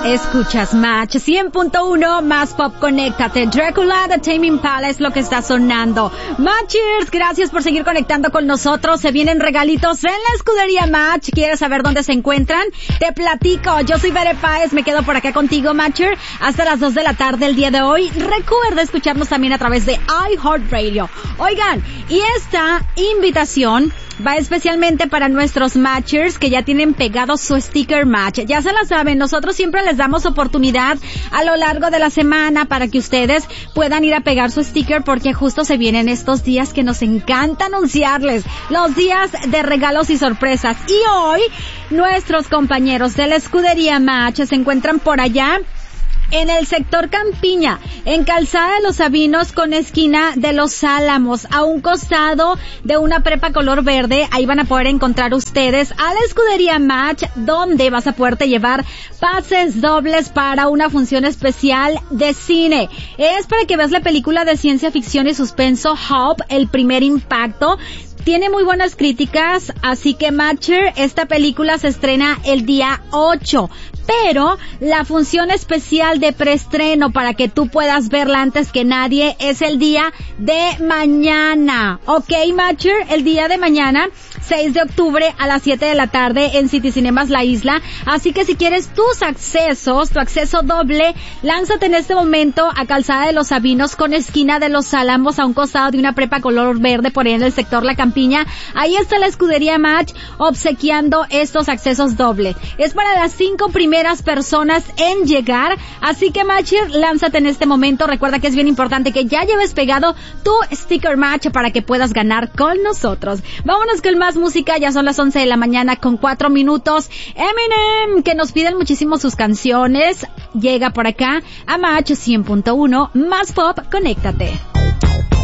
Escuchas Match 100.1 más pop, conéctate. Drácula de Tame Impala es lo que está sonando. Matchers, gracias por seguir conectando con nosotros. Se vienen regalitos en la escudería Match. ¿Quieres saber dónde se encuentran? Te platico. Yo soy Bere Páez, me quedo por acá contigo, Matcher, hasta las 2 de la tarde el día de hoy. Recuerda escucharnos también a través de iHeartRadio. Oigan, y esta invitación va especialmente para nuestros matchers que ya tienen pegado su sticker match. Ya se la saben, nosotros siempre les damos oportunidad a lo largo de la semana para que ustedes puedan ir a pegar su sticker, porque justo se vienen estos días que nos encanta anunciarles, los días de regalos y sorpresas. Y hoy nuestros compañeros de la escudería Match se encuentran por allá en el sector Campiña, en Calzada de los Sabinos con esquina de Los Álamos, a un costado de una prepa color verde. Ahí van a poder encontrar ustedes a la escudería Match, donde vas a poderte llevar pases dobles para una función especial de cine. Es para que veas la película de ciencia ficción y suspenso Hope, El Primer Impacto. Tiene muy buenas críticas, así que Matcher, esta película se estrena el día 8. Pero la función especial de preestreno para que tú puedas verla antes que nadie es el día de mañana. ¿Ok, Matcher? El día de mañana, 6 de octubre a las 7 de la tarde en City Cinemas La Isla. Así que si quieres tus accesos, tu acceso doble, lánzate en este momento a Calzada de los Sabinos con esquina de Los Álamos, a un costado de una prepa color verde por ahí en el sector La Campiña. Ahí está la escudería Match obsequiando estos accesos doble. Es para las 5 primeras personas en llegar, así que Matcher, lánzate en este momento. Recuerda que es bien importante que ya lleves pegado tu sticker Match para que puedas ganar con nosotros. Vámonos con más música, ya son las 11 de la mañana con 4 minutos. Eminem, que nos piden muchísimo sus canciones, llega por acá a Match 100.1 más pop, conéctate.